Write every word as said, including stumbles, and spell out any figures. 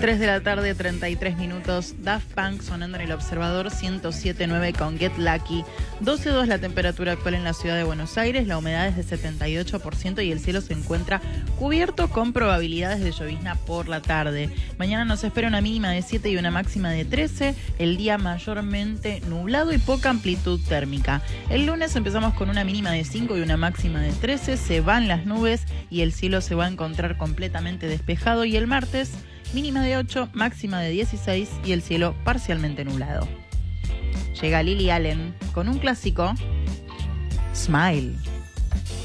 tres de la tarde, treinta y tres minutos. Daft Punk sonando en el Observador ciento siete punto nueve con Get Lucky. doce coma dos la temperatura actual en la ciudad de Buenos Aires. La humedad es de setenta y ocho por ciento y el cielo se encuentra cubierto con probabilidades de llovizna por la tarde. Mañana nos espera una mínima de siete y una máxima de trece. El día mayormente nublado y poca amplitud térmica. El lunes empezamos con una mínima de cinco y una máxima de trece. Se van las nubes y el cielo se va a encontrar completamente despejado. Y el martes, mínima de ocho, máxima de dieciséis y el cielo parcialmente nublado. Llega Lily Allen con un clásico, Smile.